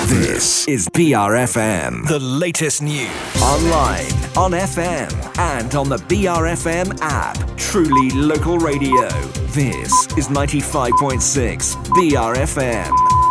This is BRFM. The latest news. Online, on FM, and on the BRFM app. Truly local radio. This is 95.6 BRFM.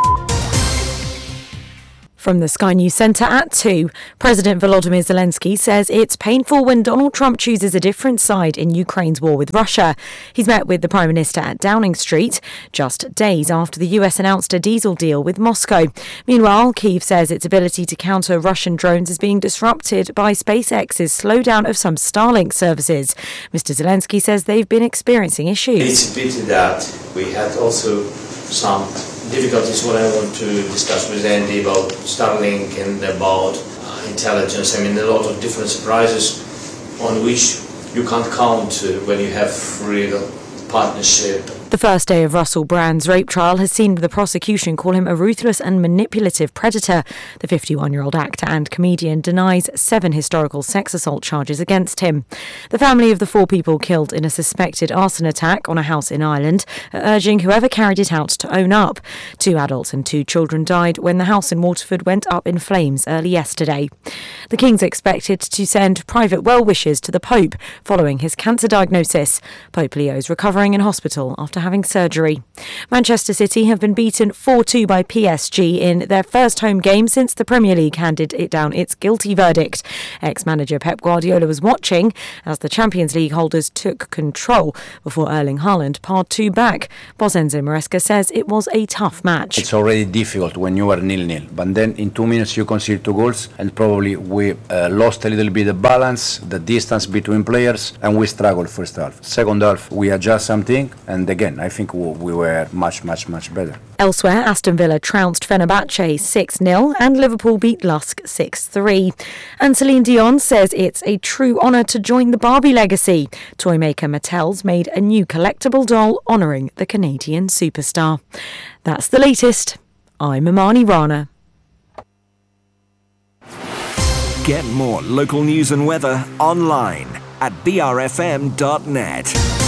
From the Sky News Centre at 2, President Volodymyr Zelensky says it's painful when Donald Trump chooses a different side in Ukraine's war with Russia. He's met with the Prime Minister at Downing Street just days after the US announced a diesel deal with Moscow. Meanwhile, Kyiv says its ability to counter Russian drones is being disrupted by SpaceX's slowdown of some Starlink services. Mr. Zelensky says they've been experiencing issues. It's a pity that we had also some difficulties what I want to discuss with Andy about Starlink and about intelligence. I mean, a lot of different surprises on which you can't count when you have real partnership. The first day of Russell Brand's rape trial has seen the prosecution call him a ruthless and manipulative predator. The 51-year-old actor and comedian denies 7 historical sex assault charges against him. The family of the 4 people killed in a suspected arson attack on a house in Ireland are urging whoever carried it out to own up. 2 adults and 2 children died when the house in Waterford went up in flames early yesterday. The King's expected to send private well wishes to the Pope following his cancer diagnosis. Pope Leo is recovering in hospital after having surgery. Manchester City have been beaten 4-2 by PSG in their first home game since the Premier League handed it down its guilty verdict. Ex-manager Pep Guardiola was watching as the Champions League holders took control before Erling Haaland parred 2 back. Boss Enzo Maresca says it was a tough match. It's already difficult when you are 0-0, but then in 2 minutes you concede 2 goals, and probably we lost a little bit the balance, the distance between players, and we struggled first half. Second half we adjust something, and again I think we were much better. Elsewhere, Aston Villa trounced Fenerbahce 6-0 and Liverpool beat Lusk 6-3. And Celine Dion says it's a true honour to join the Barbie legacy. Toy maker Mattel's made a new collectible doll honouring the Canadian superstar. That's the latest. I'm Imani Rana. Get more local news and weather online at brfm.net.